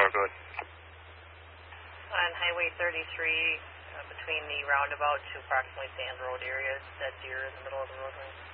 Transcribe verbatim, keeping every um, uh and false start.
go ahead. On Highway thirty-three, uh, between the roundabout to approximately Sand Road area, that deer in the middle of the roadway.